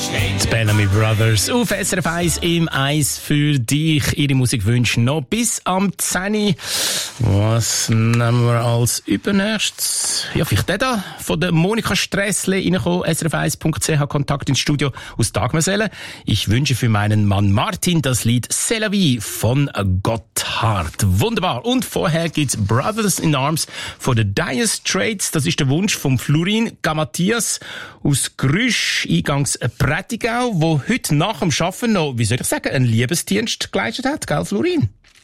Die Bellamy Brothers auf SRF 1 im Eis für dich. Ihre Musikwünsche noch bis am 10. Was nehmen wir als übernächstes? Ja, vielleicht der da von der Monika Stressle reingekommen, srf1.ch, Kontakt ins Studio aus Dagmersellen. Ich wünsche für meinen Mann Martin das Lied C'est la vie von Gotthard. Wunderbar. Und vorher gibt's Brothers in Arms von den Dire Straits. Das ist der Wunsch von Florin Gamatias aus Grüsch, eingangs Prättigau, wo heute nach dem Arbeiten noch, wie soll ich sagen, einen Liebesdienst geleistet hat, gell, Florin?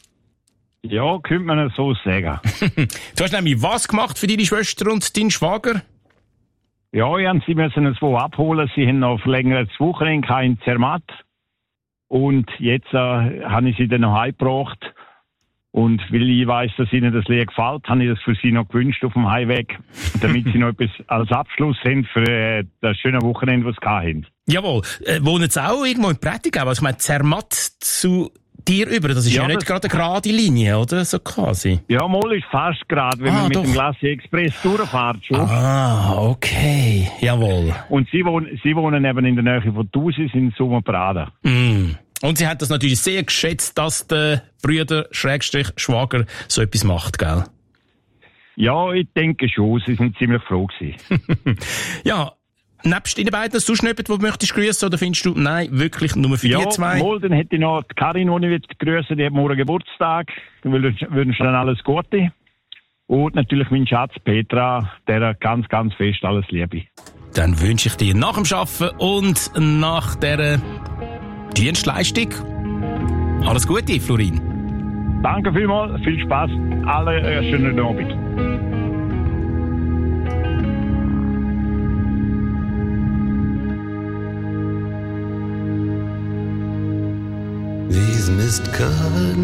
Ja, könnte man so sagen. Du hast nämlich was gemacht für deine Schwester und deinen Schwager? Ja, sie müssen es wo abholen. Sie haben noch verlängertes Wochenende in Zermatt. Und jetzt habe ich sie dann noch heimgebracht. Und weil ich weiss, dass ihnen das Lied gefällt, habe ich das für sie noch gewünscht auf dem Heimweg, damit sie noch etwas als Abschluss haben für das schöne Wochenende, das sie hatten. Jawohl. Wohnen sie auch irgendwo in Prättigau? Also ich meine, Zermatt zu dir über, das ist ja nicht gerade eine gerade Linie, oder? So quasi. Ja, mal ist fast gerade, wenn man mit dem Glacier Express durchfährt schon. Ah, okay. Jawohl. Und sie wohnen eben in der Nähe von Thusis in Sommerpraden. Mm. Und sie hat das natürlich sehr geschätzt, dass der Brüder Schwager so etwas macht, gell? Ja, ich denke schon. Sie sind ziemlich froh gewesen. Ja, nebst Ihnen beiden sonst noch jemand, den du möchtest grüssen, oder findest du, nein, wirklich nur für die zwei? Ja, dann hätte ich noch die Karin, die ich grüssen, die hat morgen Geburtstag. Ich wünsche dann alles Gute. Und natürlich mein Schatz Petra, der ganz, ganz fest alles Liebe. Dann wünsche ich dir nach dem Arbeiten und nach dieser Dienstleistung alles Gute, Florin. Danke vielmals, viel Spaß, alle schönen Abend. These mist-covered